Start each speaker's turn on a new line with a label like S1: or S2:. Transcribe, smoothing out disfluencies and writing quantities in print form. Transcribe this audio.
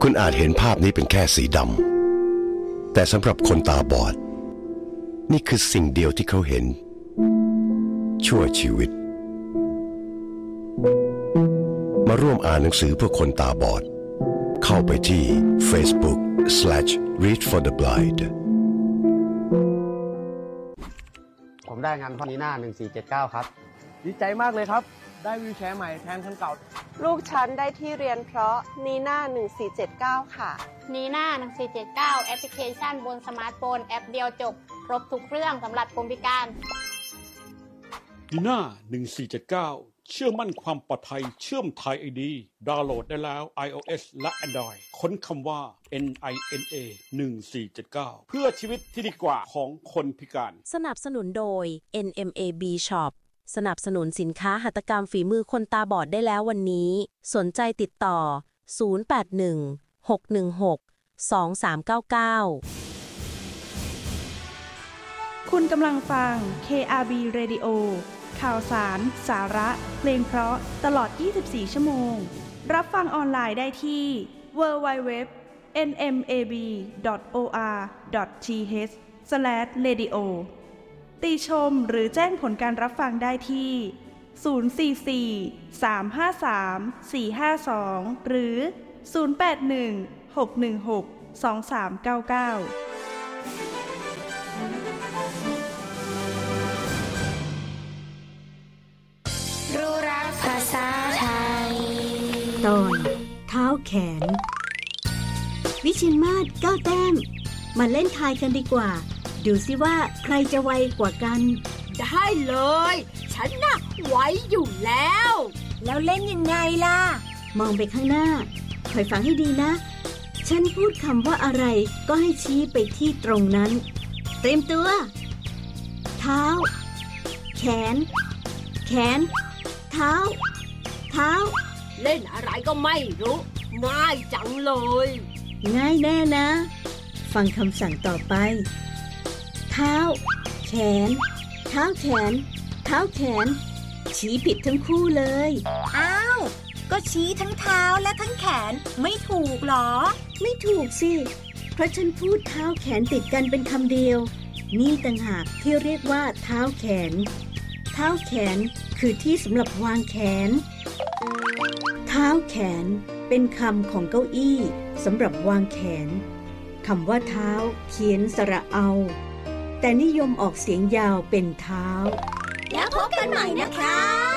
S1: คุณอาจเห็นภาพนี้เป็นแค่สีดำแต่สำหรับคนตาบอดนี่คือสิ่งเดียวที่เขาเห็นชั่วชีวิตมาร่วมอ่านหนังสือเพื่อคนตาบอดเข้าไปที่ Facebook/Read for the Blind
S2: ผมได้งานพ่อนีน่า1479ครับ
S3: ดีใจมากเลยครับได้วีลแชร์ใหม่แทนคันเก่า
S4: ลูกฉันได้ที่เรียนเพราะนีน่า1479ค่ะ
S5: นีน่า1479แอปพลิเคชันบนสมาร์ทโฟนแอปเดียวจบครบทุกเรื่องสำหรับคนพิการ
S6: นีน่า1479เชื่อมั่นความปลอดภัยเชื่อมไทย ID ดาวน์โหลดได้แล้ว iOS และ Android ค้นคำว่า NINA 1479เพื่อชีวิตที่ดีกว่าของคนพิการ
S7: สนับสนุนโดย NMAB Shop สนับสนุนสินค้าหัตถกรรมฝีมือคนตาบอดได้แล้ววันนี้สนใจติดต่อ0816162399
S8: คุณกำลังฟัง KRB Radio ข่าวสารสาระเพลงเพราะตลอด24ชั่วโมงรับฟังออนไลน์ได้ที่ www.nmab.or.th/radio ติชมหรือแจ้งผลการรับฟังได้ที่044-353-452หรือ081-616-2399
S9: ภาษาไทย
S10: ตอนเท้าแขนวิชินมาศ9 แต้มมาเล่นทายกันดีกว่าดูสิว่าใครจะไวกว่ากัน
S9: ได้เลยฉันน่ะไวอยู่แล้วเล่นยังไงล่ะ
S10: มองไปข้างหน้าคอยฟังให้ดีนะฉันพูดคำว่าอะไรก็ให้ชี้ไปที่ตรงนั้นเตรียมตัวเท้าแขนแขนเท้า
S9: เล่นอะไรก็ไม่รู้ง่ายจังเลย
S10: ง่ายแน่นะฟังคำสั่งต่อไปเท้าแขนเท้าแขนเท้าแขนชี้ผิดทั้งคู่เลย
S9: อ้าวก็ชี้ทั้งเท้าและทั้งแขนไม่ถูกหรอ
S10: ไม่ถูกสิเพราะฉันพูดเท้าแขนติดกันเป็นคำเดียวนี่ต่างหากที่เรียกว่าเท้าแขนเท้าแขนคือที่สำหรับวางแขนเท้าแขนเป็นคำของเก้าอี้สำหรับวางแขนคำว่าเท้าเขียนสระเอาแต่นิยมออกเสียงยาวเป็นเท้า
S9: แล้วพบกันใหม่นะคะ